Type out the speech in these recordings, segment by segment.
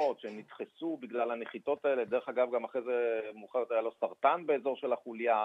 נפילות, שנדחסו בגלל הנחיתות האלה, דרך אגב גם אחרי זה מאוחרת היה לו סרטן באזור של החוליה,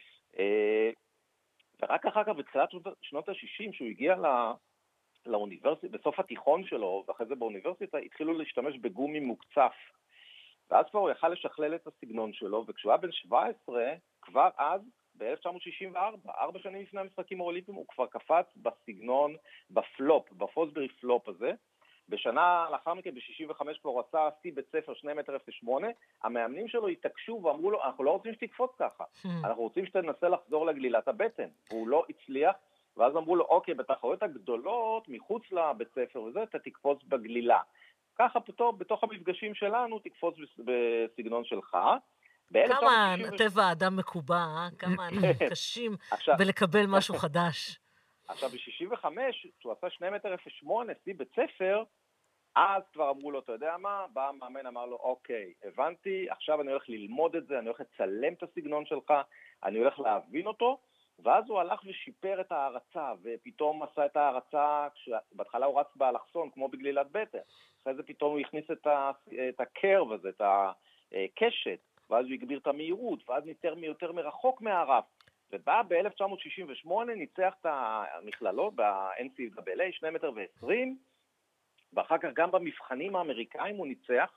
ורק אחר כך בתחילת שנות ה-60 שהוא הגיע לאוניברסיטה, בסוף התיכון שלו, ואחרי זה באוניברסיטה, התחילו להשתמש בגומי מוקצף, ואז כבר הוא יכל לשכלל את הסגנון שלו, וכשהוא היה בן 17, כבר אז, ב-1964, 4 שנים לפני המשחקים האולימפיים, הוא כבר קפץ בסגנון, בפלופ, בפוסברי פלופ הזה. בשנה לאחר מכן, ב-65 כבר הוא עשה שיא בית ספר 2.08 מטר, המאמנים שלו התעקשו ואמרו לו, אנחנו לא רוצים שתקפוץ ככה, אנחנו רוצים שתנסה לחזור לגלילת הבטן. והוא לא הצליח, ואז אמרו לו, אוקיי, בתחרויות הגדולות, מחוץ לבית ספר וזה, אתה תקפוץ בגלילה. ככה בתוך המפגשים שלנו, תקפוץ בסגנון שלך. כמה טבע האדם מקובע, כמה אנחנו קשים בלקבל משהו חדש. עכשיו, ב-65, כשהוא עשה 2.08 מטר, שיא בית ספר, אז כבר אמרו לו, אתה יודע מה? בא המאמן, אמר לו, אוקיי, הבנתי, עכשיו אני הולך ללמוד את זה, אני הולך לצלם את הסגנון שלך, אני הולך להבין אותו, ואז הוא הלך ושיפר את ההרצה, ופתאום עשה את ההרצה, בהתחלה הוא רץ באלכסון, כמו בגלילת בטן, אחרי זה פתאום הוא הכניס את הקרב הזה, את הקשת, ואז הוא הגביר את המהירות, ואז ניתר יותר מרחוק מהרף, ובא ב-1968, ניצח את המכללות ב-NCAA, 2.20 מטר, ואחר כך גם במבחנים האמריקאים הוא ניצח,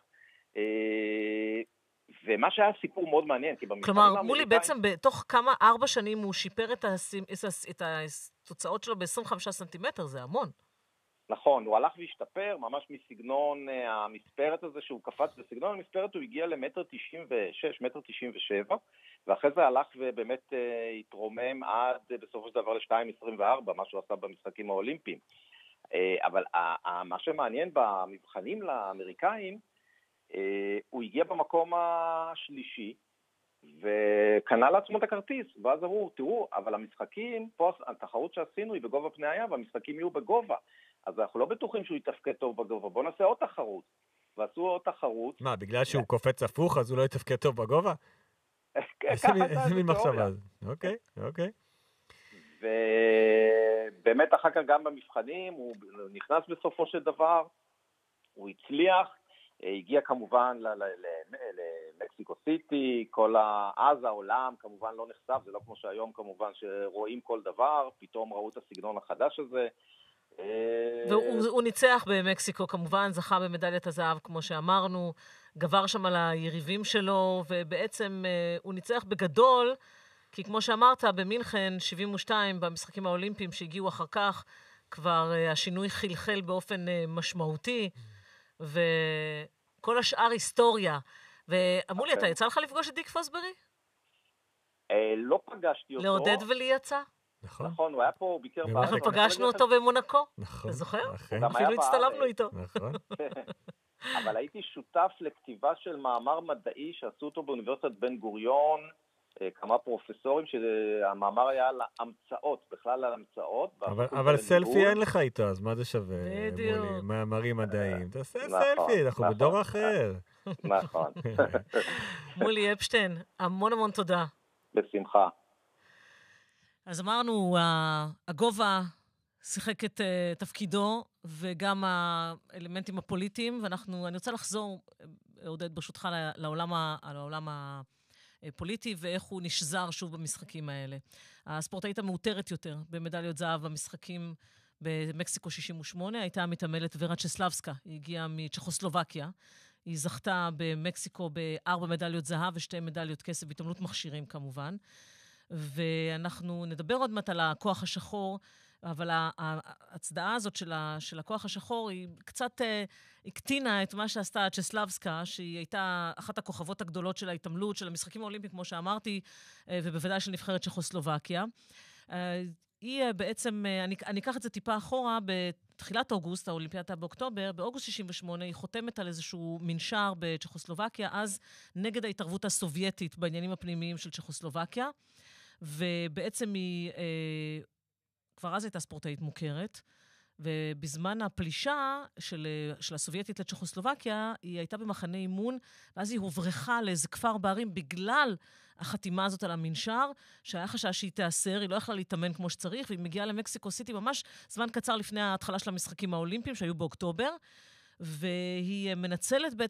ומה שהיה סיפור מאוד מעניין, כי במבחנים האמריקאים... כלומר, מולי בעצם בתוך 4 שנים הוא שיפר את התוצאות שלו ב-25 סנטימטר, זה המון. נכון, הוא הלך והשתפר, ממש מסגנון המספרת הזה שהוא קפץ בסגנון המספרת, הוא הגיע ל-1.96 מטר, 1.97 ואחרי זה הלך ובאמת התרומם עד בסופו של דבר ל-2.24, מה שהוא עשה במשחקים האולימפיים. אבל מה שמעניין במבחנים לאמריקאים, הוא הגיע במקום השלישי, וקנה לעצמו את הכרטיס, ואז אמרו, תראו, אבל המשחקים, פה התחרות שעשינו היא בגובה פני הים, והמשחקים יהיו בגובה. אז אנחנו לא בטוחים שהוא יתפקד טוב בגובה, בואו נעשה עוד תחרות. ועשו עוד תחרות. מה, בגלל שהוא קופץ הפוך, אז הוא לא יתפקד טוב בגובה? איזה מין מחשבה? אוקיי. ובאמת אחר כך גם במבחנים, הוא נכנס בסופו של דבר, הוא הצליח, הגיע כמובן למקסיקו סיטי, אז העולם כמובן לא נחשף, זה לא כמו שהיום כמובן שרואים כל דבר, פתאום ראו את הסגנון החדש הזה, והוא ניצח במקסיקו כמובן, זכה במדליית הזהב כמו שאמרנו, גבר שם על היריבים שלו, ובעצם הוא ניצח בגדול, כי כמו שאמרת, במינכן 72 במשחקים האולימפיים שהגיעו אחר כך, כבר השינוי חלחל באופן משמעותי, וכל השאר היסטוריה. ואמרו לי, אתה יצא לך לפגוש את דיק פוסברי? לא פגשתי אותו. לעודד ולי יצא? נכון, הוא היה פה, הוא ביקר בארץ. אנחנו פגשנו אותו במונקו. נכון. אתה זוכר? אפילו הצטלבנו איתו. נכון. אבל הייתי שותף לכתיבה של מאמר מדעי שעשו אותו באוניברסיטת בן גוריון, כמה פרופסורים שהמאמר היה על המצאות, בכלל על המצאות. אבל סלפי אין לך איתו, אז מה זה שווה? בדיוק. מאמרים מדעיים. תעשה סלפי, אנחנו בדור אחר. נכון. מולי אפשטיין, המון תודה. בשמחה. אז אמרנו, הגובה שיחק את תפקידו, וגם האלמנטים הפוליטיים, ואני רוצה לחזור, עודד, ברשותך, לעולם הפוליטי, ואיך הוא נשזר שוב במשחקים האלה. הספורטאית המאותרת יותר במדליות זהב במשחקים במקסיקו 68, הייתה המתעמלת ורה צ'סלבסקה, היא הגיעה מצ'כוסלובקיה, היא זכתה במקסיקו ב4 מדליות זהב ו2 מדליות כסף, בהתעמלות מכשירים כמובן, ואנחנו נדבר עוד מעט על הכוח השחור, אבל ההצדעה הזאת של הכוח השחור היא קצת הקטינה את מה שעשתה צ'סלבסקה, שהיא הייתה אחת הכוכבות הגדולות של ההתעמלות, של המשחקים האולימפיים, כמו שאמרתי, ובוודאי של נבחרת צ'כוסלובקיה. היא בעצם, אני אקח את זה טיפה אחורה, בתחילת אוגוסט, האולימפיאדה באוקטובר, באוגוסט 68, היא חותמת על איזשהו מנשר בצ'כוסלובקיה, אז נגד ההתערבות הסובייטית בעניינים הפנימיים של צ'כוסלובקיה, ובעצם היא כבר אז הייתה ספורטאית מוכרת, ובזמן הפלישה של הסובייטית לצ'כוסלובקיה, היא הייתה במחנה אימון, ואז היא הוברחה לאיזה כפר בערים בגלל החתימה הזאת על המנשר, שהיה חשש שהיא תאסר, היא לא יכלה להתאמן כמו שצריך, והיא מגיעה למקסיקו סיטי ממש זמן קצר לפני ההתחלה של המשחקים האולימפיים, שהיו באוקטובר, והיא מנצלת